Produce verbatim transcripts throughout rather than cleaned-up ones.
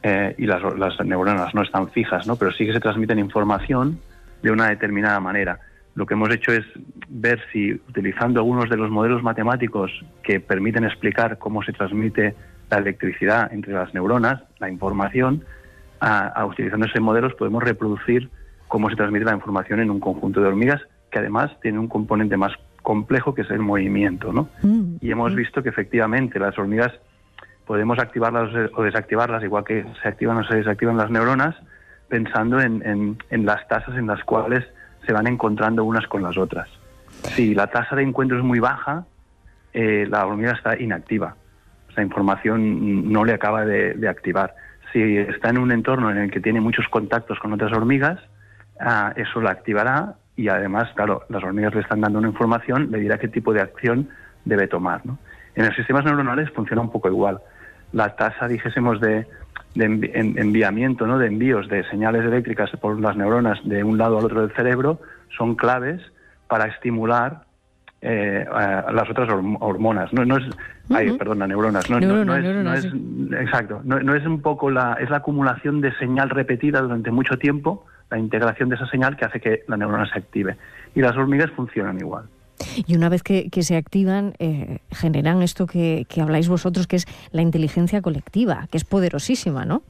eh, y las, las neuronas no están fijas, ¿no? Pero sí que se transmiten información de una determinada manera. Lo que hemos hecho es ver si, utilizando algunos de los modelos matemáticos que permiten explicar cómo se transmite la electricidad entre las neuronas, la información, a, a utilizando esos modelos podemos reproducir cómo se transmite la información en un conjunto de hormigas que además tiene un componente más complejo que es el movimiento, ¿no? Mm. Y hemos visto que efectivamente las hormigas podemos activarlas o desactivarlas, igual que se activan o se desactivan las neuronas, pensando en, en, en las tasas en las cuales se van encontrando unas con las otras. Si la tasa de encuentro es muy baja, eh, la hormiga está inactiva. Esa información no le acaba de, de activar. Si está en un entorno en el que tiene muchos contactos con otras hormigas, ah, eso la activará y además, claro, las hormigas le están dando una información, le dirá qué tipo de acción debe tomar, ¿no? En los sistemas neuronales funciona un poco igual. La tasa, dijésemos, de, de envi- en, enviamiento, ¿no? de envíos de señales eléctricas por las neuronas de un lado al otro del cerebro son claves para estimular eh, a las otras horm- hormonas. No, no es, uh-huh. ay, perdón, las neuronas. No, neurona, no, no, es, neurona, no es, sí. exacto. No, no es un poco la, es la acumulación de señal repetida durante mucho tiempo, la integración de esa señal que hace que la neurona se active. Y las hormigas funcionan igual. Y una vez que, que se activan, eh, generan esto que, que habláis vosotros, que es la inteligencia colectiva, que es poderosísima, ¿no?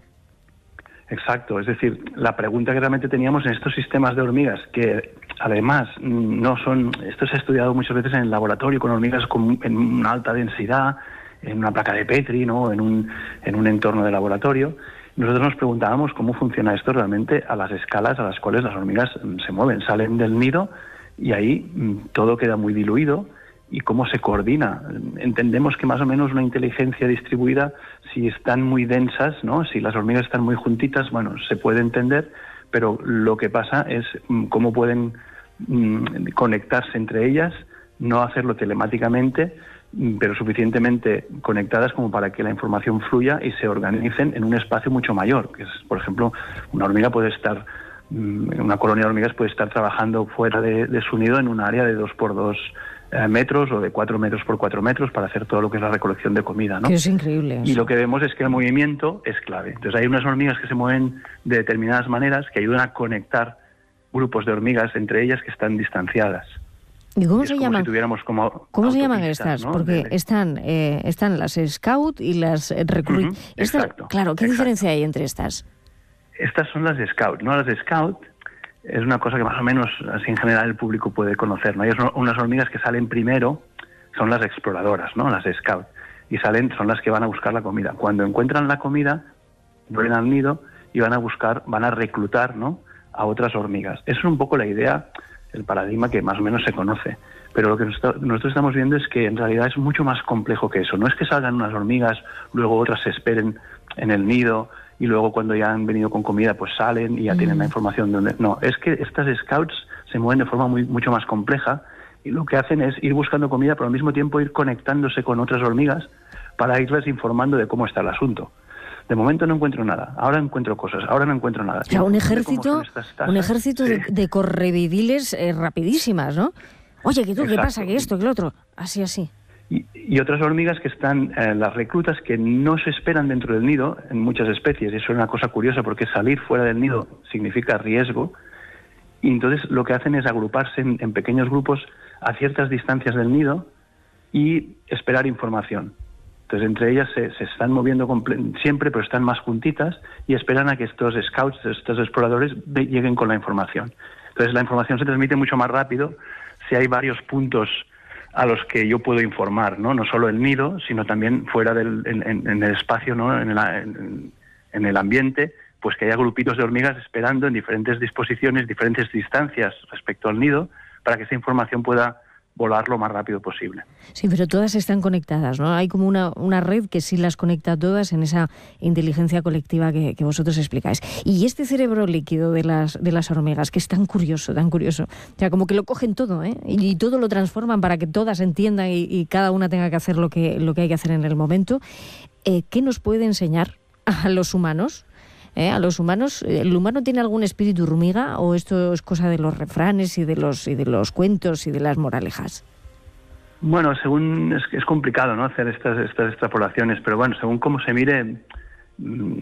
Exacto, es decir, la pregunta que realmente teníamos en estos sistemas de hormigas, que además no son, esto se ha estudiado muchas veces en el laboratorio con hormigas con, en una alta densidad, en una placa de Petri, ¿no? en un, en un entorno de laboratorio. Nosotros nos preguntábamos cómo funciona esto realmente a las escalas a las cuales las hormigas se mueven, salen del nido y ahí mmm, todo queda muy diluido. ¿Y cómo se coordina? Entendemos que más o menos una inteligencia distribuida, si están muy densas, ¿no? Si las hormigas están muy juntitas, bueno, se puede entender, pero lo que pasa es mmm, cómo pueden mmm, conectarse entre ellas, no hacerlo telemáticamente, mmm, pero suficientemente conectadas como para que la información fluya y se organicen en un espacio mucho mayor. Que es, por ejemplo, una hormiga puede estar... una colonia de hormigas puede estar trabajando fuera de, de su nido en un área de dos por dos eh, metros o de cuatro metros por cuatro metros para hacer todo lo que es la recolección de comida, ¿no? Que es increíble eso. Y lo que vemos es que el movimiento es clave. Entonces hay unas hormigas que se mueven de determinadas maneras que ayudan a conectar grupos de hormigas entre ellas que están distanciadas. ¿Y cómo es se como llaman? Si tuviéramos como ¿Cómo se llaman estas? ¿no? Porque de... están eh, están las Scout y las Recruit. Uh-huh, estas, exacto. Claro, ¿qué exacto. diferencia hay entre estas? Estas son las de Scout, ¿no? Las de Scout es una cosa que más o menos así en general el público puede conocer, ¿no? Hay unas hormigas que salen primero, son las exploradoras, ¿no? Las de Scout, y salen, son las que van a buscar la comida. Cuando encuentran la comida, vuelven al nido y van a buscar, van a reclutar, ¿no? A otras hormigas. Eso es un poco la idea, el paradigma que más o menos se conoce. Pero lo que nosotros estamos viendo es que en realidad es mucho más complejo que eso. No es que salgan unas hormigas, luego otras se esperen en el nido y luego cuando ya han venido con comida pues salen y ya mm. tienen la información de donde... No, es que estas scouts se mueven de forma muy, mucho más compleja y lo que hacen es ir buscando comida, pero al mismo tiempo ir conectándose con otras hormigas para irles informando de cómo está el asunto. De momento no encuentro nada, ahora encuentro cosas, ahora no encuentro nada. O sea, un ejército, un ejército sí. de, de correvidiles eh, rapidísimas, ¿no? Oye, que tú, Exacto. ¿qué pasa? Que esto, que lo otro. Así, así. Y, y otras hormigas que están, eh, las reclutas, que no se esperan dentro del nido, en muchas especies. Y eso es una cosa curiosa, porque salir fuera del nido significa riesgo. Y entonces lo que hacen es agruparse en, en pequeños grupos a ciertas distancias del nido y esperar información. Entonces entre ellas se, se están moviendo comple- siempre, pero están más juntitas y esperan a que estos scouts, estos exploradores, de, lleguen con la información. Entonces la información se transmite mucho más rápido si hay varios puntos a los que yo puedo informar, ¿no? No solo el nido, sino también fuera del en, en, en el espacio, ¿no? En el, en, en el ambiente, pues que haya grupitos de hormigas esperando en diferentes disposiciones, diferentes distancias respecto al nido, para que esa información pueda volar lo más rápido posible. Sí, pero todas están conectadas, ¿no? Hay como una, una red que sí las conecta todas en esa inteligencia colectiva que, que vosotros explicáis. Y este cerebro líquido de las de las hormigas, que es tan curioso, tan curioso. O sea, como que lo cogen todo, ¿eh? Y, y todo lo transforman para que todas entiendan y, y cada una tenga que hacer lo que, lo que hay que hacer en el momento. Eh, ¿Qué nos puede enseñar a los humanos? ¿Eh? A los humanos, ¿el humano tiene algún espíritu hormiga o esto es cosa de los refranes y de los y de los cuentos y de las moralejas? Bueno, según es, es complicado, ¿no? Hacer estas estas extrapolaciones, pero bueno, según cómo se mire,